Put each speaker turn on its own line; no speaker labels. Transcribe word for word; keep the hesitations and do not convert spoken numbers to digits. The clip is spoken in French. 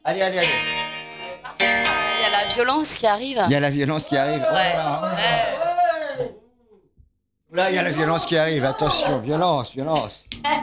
Allez, allez, allez.
Il y a la violence qui arrive.
Il y a la violence qui arrive. Oh là
Ouais.
là, oh là là. Là, il y a la violence qui arrive. Attention, violence, violence.